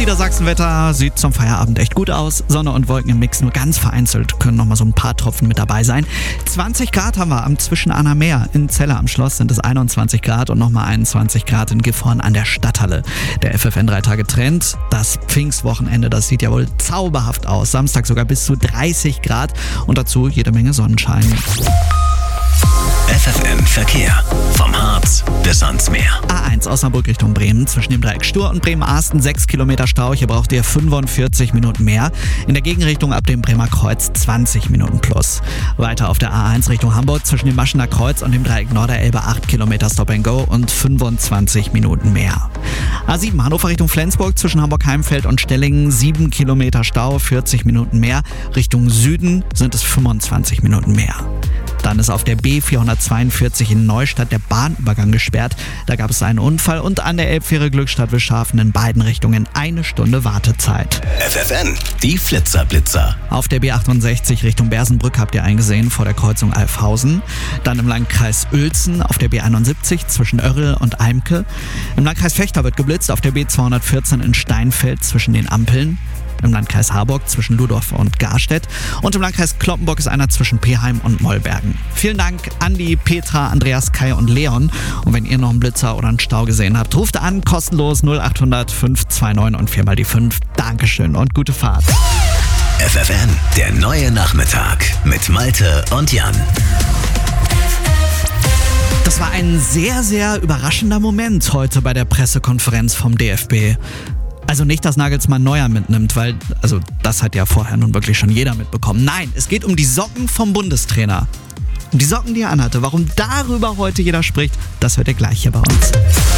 Niedersachsenwetter sieht zum Feierabend echt gut aus. Sonne und Wolken im Mix, nur ganz vereinzelt können nochmal so ein paar Tropfen mit dabei sein. 20 Grad haben wir am Zwischenahner Meer. In Celle am Schloss sind es 21 Grad und nochmal 21 Grad in Gifhorn an der Stadthalle. Der FFN 3-Tage-Trend, das Pfingstwochenende, das sieht ja wohl zauberhaft aus. Samstag sogar bis zu 30 Grad und dazu jede Menge Sonnenschein. FFN Verkehr. Vom Harz bis ans Meer. A1 Osnabrück Richtung Bremen. Zwischen dem Dreieck Stur und Bremen-Arsten 6 Kilometer Stau. Hier braucht ihr 45 Minuten mehr. In der Gegenrichtung ab dem Bremer Kreuz 20 Minuten plus. Weiter auf der A1 Richtung Hamburg zwischen dem Maschener Kreuz und dem Dreieck Norderelbe 8 Kilometer Stop and Go und 25 Minuten mehr. A7 Hannover Richtung Flensburg zwischen Hamburg-Heimfeld und Stellingen 7 Kilometer Stau, 40 Minuten mehr. Richtung Süden sind es 25 Minuten mehr. Dann ist auf der B442 in Neustadt der Bahnübergang gesperrt. Da gab es einen Unfall und an der Elbfähre Glückstadt-Wilschafen in beiden Richtungen 1 Stunde Wartezeit. FFN, die Flitzer-Blitzer. Auf der B68 Richtung Bersenbrück habt ihr eingesehen vor der Kreuzung Alfhausen. Dann im Landkreis Uelzen auf der B71 zwischen Oerrl und Eimke. Im Landkreis Vechta wird geblitzt auf der B214 in Steinfeld zwischen den Ampeln. Im Landkreis Harburg zwischen Ludorf und Garstedt und im Landkreis Cloppenburg ist einer zwischen Peheim und Mollbergen. Vielen Dank Andi, Petra, Andreas, Kai und Leon. Und wenn ihr noch einen Blitzer oder einen Stau gesehen habt, ruft an, kostenlos 0800 529 und 4 mal die 5. Dankeschön und gute Fahrt. FFN, der neue Nachmittag mit Malte und Jan. Das war ein sehr, sehr überraschender Moment heute bei der Pressekonferenz vom DFB. Also nicht, dass Nagelsmann Neuer mitnimmt, weil, das hat ja vorher nun wirklich schon jeder mitbekommen. Nein, es geht um die Socken vom Bundestrainer. Um die Socken, die er anhatte. Warum darüber heute jeder spricht, das hört ihr gleich hier bei uns.